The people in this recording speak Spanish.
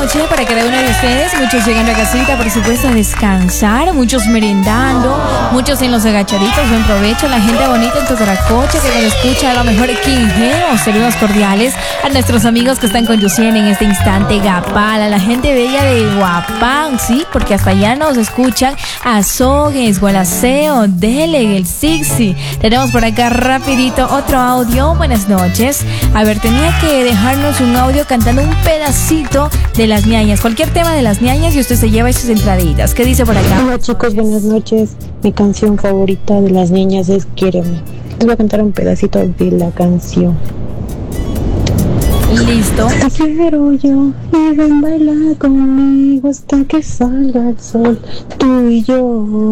noche para cada uno de ustedes. Muchos llegando a casita, por supuesto, a descansar. Muchos merendando. Muchos en los agachaditos. Buen provecho. La gente bonita en Totoracocha que nos escucha. A lo mejor Quingeo. Saludos cordiales a nuestros amigos que están conduciendo en este instante. Gapal. A la gente bella de Guapán. Sí, porque hasta allá nos escuchan. Azogues, Gualaceo, Dele, el Sixi. Tenemos por acá rapidito otro audio. Buenas noches. A ver, tenía que dejarnos un audio cantando un pedacito de Las Ñañas, cualquier tema de Las Ñañas y usted se lleva esas entraditas. ¿Qué dice por acá? Hola chicos, buenas noches. Mi canción favorita de Las Niñas es Quiéreme. Les voy a cantar un pedacito de la canción. Listo. Te quiero yo y ven baila conmigo hasta que salga el sol, tú y yo.